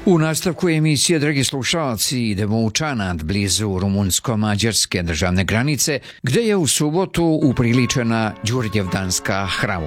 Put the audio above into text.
U nastavku emisije, dragi slušalci, idemo u Čanad, blizu rumunsko-mađarske državne granice, gde je u subotu upriličena Đurđevdanska hramovala.